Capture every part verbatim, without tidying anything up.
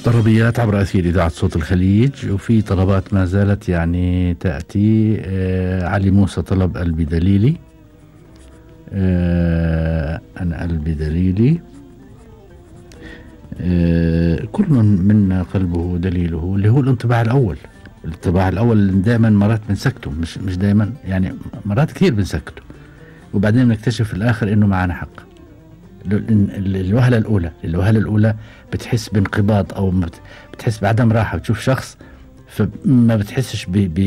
طلبيات عبر أثير إذاعة صوت الخليج، وفي طلبات ما زالت يعني تأتي. آه علي موسى طلب قلبي دليلي. آه أنا قلبي دليلي. آه كل من منا قلبه دليله، اللي هو الانطباع الأول. الانطباع الأول دائما مرات بنسكته، مش مش دائما يعني، مرات كثير بنسكته، وبعدين بنكتشف في الآخر إنه معنا حق. الوهلة الأولى الوهلة الأولى بتحس بانقباض أو بتحس بعدم راحة، بتشوف شخص فما بتحسش ب ب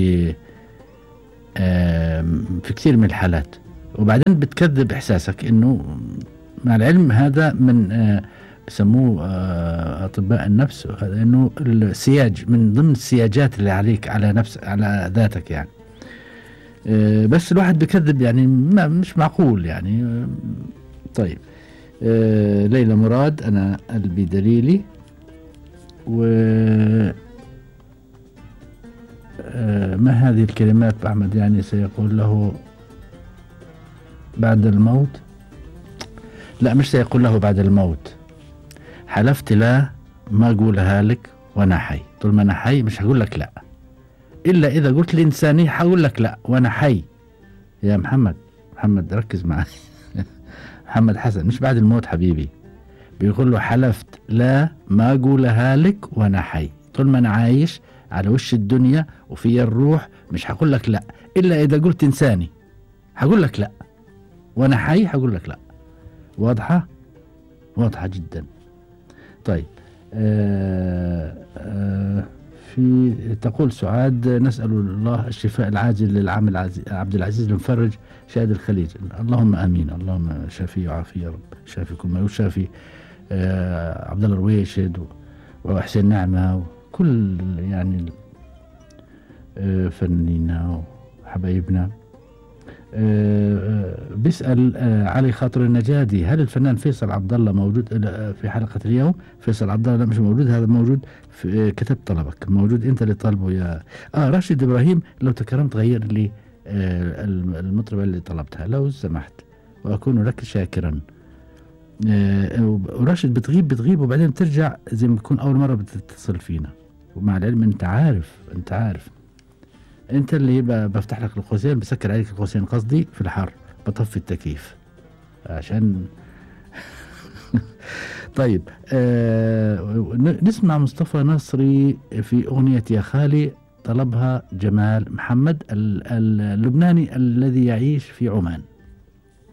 في كثير من الحالات، وبعدين بتكذب إحساسك إنه، مع العلم هذا من بسموه أطباء النفس، إنه السياج من ضمن السياجات اللي عليك على نفس على ذاتك يعني. بس الواحد بكذب يعني، ما مش معقول يعني. طيب، آه ليلى مراد أنا قلبي دليلي. و آه ما هذه الكلمات أحمد يعني سيقول له بعد الموت؟ لا، مش سيقول له بعد الموت. حلفت لا ما أقولها لك وأنا حي. طول ما أنا حي مش هقول لك لا، إلا إذا قلت لي إنساني هقول لك لا وأنا حي. يا محمد محمد ركز معي. محمد حسن، مش بعد الموت حبيبي. بيقول له حلفت لا ما أقولها لك وأنا حي. طول ما أنا عايش على وش الدنيا وفي الروح مش هقول لك لا، إلا إذا قلت إنساني هقول لك لا، وأنا حي هقول لك لا. واضحة؟ واضحة جدا. طيب، آه آه في تقول سعاد نسأل الله الشفاء العاجل للعام عبد العزيز المفرج شاهد الخليج. اللهم امين، اللهم شافي وعافي يا رب، شافي كل ما يشافي. آه عبد الله الرويشد وحسين نعمة وكل يعني آه فنانينا وحبايبنا. آه بيسأل آه علي خاطر النجادي، هل الفنان فيصل عبد الله موجود في حلقة اليوم؟ فيصل عبد الله لا مش موجود، هذا موجود في كتب طلبك، موجود انت اللي طالبه يا اه راشد ابراهيم. لو تكرمت غير لي آه المطربة اللي طلبتها لو سمحت، واكون لك شاكرا. آه وراشد بتغيب بتغيب وبعدين بترجع زي ما تكون اول مرة بتتصل فينا، ومع العلم انت عارف انت عارف انت اللي بفتح لك القوسين، بسكر عليك القوسين قصدي في الحر، بطفي التكييف عشان طيب، آه نسمع مصطفى نصري في أغنية يا خالي، طلبها جمال محمد اللبناني الذي يعيش في عمان.